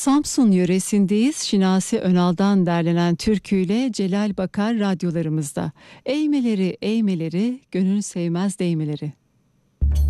Samsun yöresindeyiz. Şinasi Önal'dan derlenen türküyle Celal Bakar radyolarımızda. Eğmeleri, eğmeleri, gönül sevmez değmeleri.